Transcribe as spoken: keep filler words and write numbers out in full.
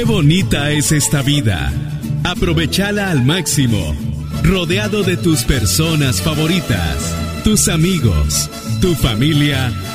Qué bonita es esta vida. Aprovechala al máximo, rodeado de tus personas favoritas, tus amigos, tu familia